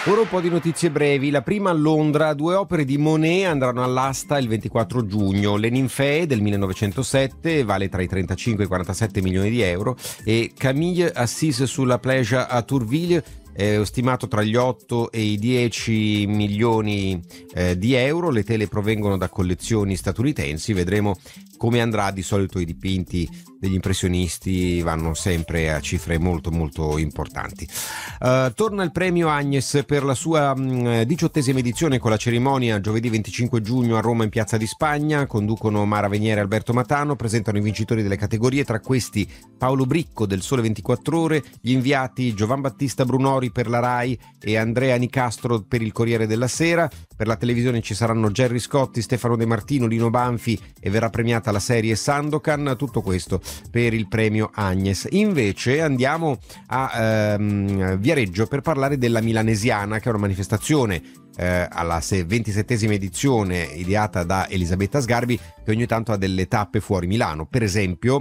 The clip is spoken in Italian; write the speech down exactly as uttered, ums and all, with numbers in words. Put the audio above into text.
Ora un po' di notizie brevi. La prima a Londra: due opere di Monet andranno all'asta il ventiquattro giugno. Le Ninfee del millenovecentosette vale tra i trentacinque e i quarantasette milioni di euro, e Camille Assise sulla plage a Tourville è stimato tra gli otto e i dieci milioni eh, di euro. Le tele provengono da collezioni statunitensi. Vedremo come andrà. Di solito i dipinti degli impressionisti vanno sempre a cifre molto molto importanti. Uh, torna il premio Agnes per la sua mh, diciottesima edizione, con la cerimonia giovedì venticinque giugno a Roma in Piazza di Spagna. Conducono Mara Veniere e Alberto Matano, presentano i vincitori delle categorie, tra questi Paolo Bricco del Sole ventiquattro Ore, gli inviati Giovan Battista Brunori per la Rai e Andrea Nicastro per il Corriere della Sera. Per la televisione ci saranno Gerry Scotti, Stefano De Martino, Lino Banfi, e verrà premiata la serie Sandokan. Tutto questo per il premio Agnes. Invece andiamo a ehm, Viareggio per parlare della Milanesiana, che è una manifestazione eh, alla ventisettesima edizione, ideata da Elisabetta Sgarbi, che ogni tanto ha delle tappe fuori Milano. Per esempio